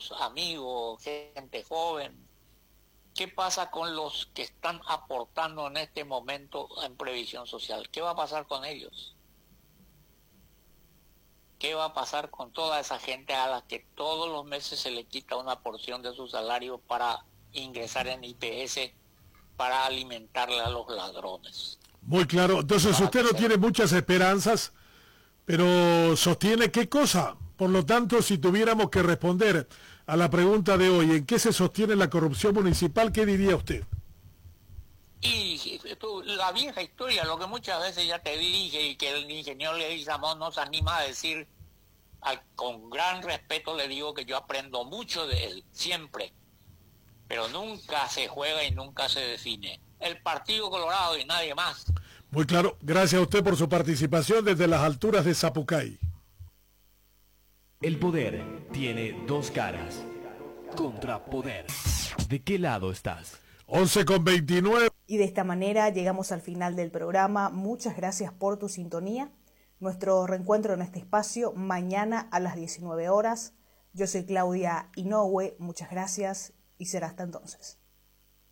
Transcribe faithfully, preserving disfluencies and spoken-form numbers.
los amigos, gente joven. ¿Qué pasa con los que están aportando en este momento en previsión social? ¿Qué va a pasar con ellos? ¿Qué va a pasar con toda esa gente a la que todos los meses se le quita una porción de su salario para ingresar en I P S, para alimentarle a los ladrones? Muy claro. Entonces Para usted que no se... tiene muchas esperanzas, pero sostiene qué cosa. Por lo tanto, si tuviéramos que responder a la pregunta de hoy, ¿en qué se sostiene la corrupción municipal? ¿Qué diría usted? Y tú, la vieja historia, lo que muchas veces ya te dije y que el ingeniero Leguizamón no se anima a decir, al, con gran respeto le digo que yo aprendo mucho de él, siempre, pero nunca se juega y nunca se define. El Partido Colorado y nadie más. Muy claro. Gracias a usted por su participación desde las alturas de Zapucay. El poder tiene dos caras. Contrapoder. ¿De qué lado estás? once con veintinueve. Y de esta manera llegamos al final del programa. Muchas gracias por tu sintonía. Nuestro reencuentro en este espacio mañana a las diecinueve horas. Yo soy Claudia Inoue. Muchas gracias y será hasta entonces.